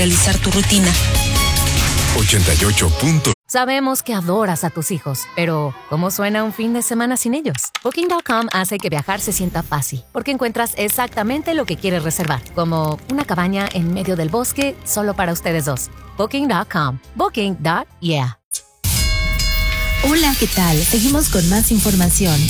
realizar tu rutina. 88. Sabemos que adoras a tus hijos, pero ¿cómo suena un fin de semana sin ellos? Booking.com hace que viajar se sienta fácil, porque encuentras exactamente lo que quieres reservar, como una cabaña en medio del bosque solo para ustedes dos. Booking.com. Booking.yeah. Hola, ¿qué tal? Seguimos con más información.